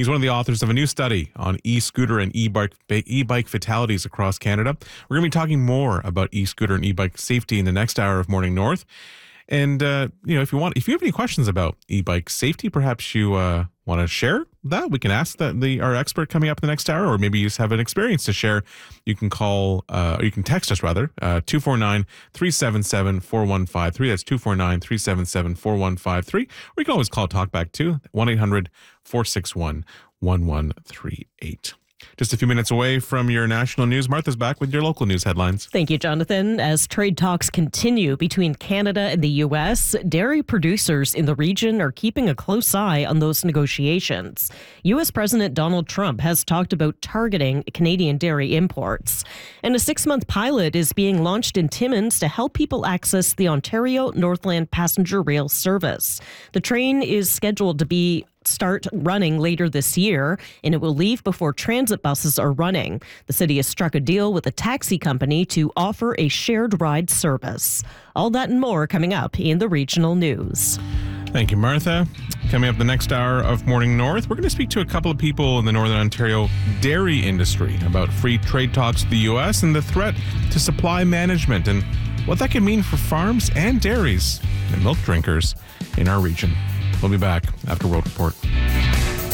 He's one of the authors of a new study on e-scooter and e-bike fatalities across Canada. We're going to be talking more about e-scooter and e-bike safety in the next hour of Morning North. And, if you have any questions about e-bike safety, perhaps you want to share that, we can ask our expert coming up in the next hour, or maybe you just have an experience to share. You can call, or you can text us rather, 249-377-4153. That's 249-377-4153. Or you can always call Talkback too, 1-800-461-1138. Just a few minutes away from your national news, Martha's back with your local news headlines. Thank you, Jonathan. As trade talks continue between Canada and the U.S., dairy producers in the region are keeping a close eye on those negotiations. U.S. President Donald Trump has talked about targeting Canadian dairy imports. And a 6-month pilot is being launched in Timmins to help people access the Ontario Northland passenger rail service. The train is scheduled to start running later this year, and it will leave before transit buses are running. The city has struck a deal with a taxi company to offer a shared ride service. All that and more coming up in the regional news. Thank you, Martha. Coming up the next hour of Morning North, we're going to speak to a couple of people in the Northern Ontario dairy industry about free trade talks with the U.S. and the threat to supply management and what that can mean for farms and dairies and milk drinkers in our region. We'll be back after World Report.